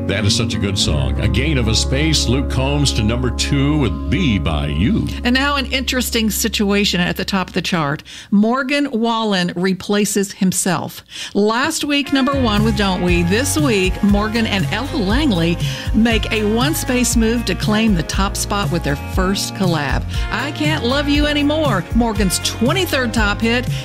That is such a good song. A Gain of a Space, Luke Combs to number 2 with Be By You. And now an interesting situation at the top of the chart. Morgan Wallen replaces himself. Last week, number 1 with Don't We. This week, Morgan and Ella Langley make a one-space move to claim the top spot with their first collab. I Can't Love You Anymore, Morgan's 23rd top hit,